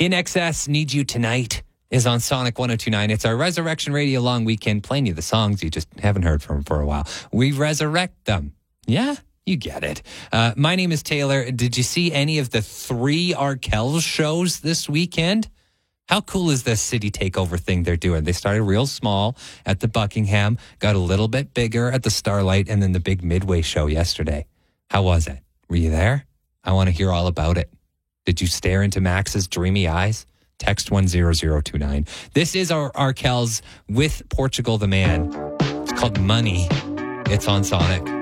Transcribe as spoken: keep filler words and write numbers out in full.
In Excess, Need You Tonight is on Sonic one oh two point nine. It's our Resurrection Radio long weekend, playing you the songs you just haven't heard from for a while. We resurrect them. Yeah, you get it. Uh, my name is Taylor. Did you see any of the three Arkells shows this weekend? How cool is this city takeover thing they're doing? They started real small at the Buckingham, got a little bit bigger at the Starlight, and then the big Midway show yesterday. How was it? Were you there? I want to hear all about it. Did you stare into Max's dreamy eyes? Text one zero zero two nine. This is our Arkells with Portugal the Man. It's called Money. It's on Sonic.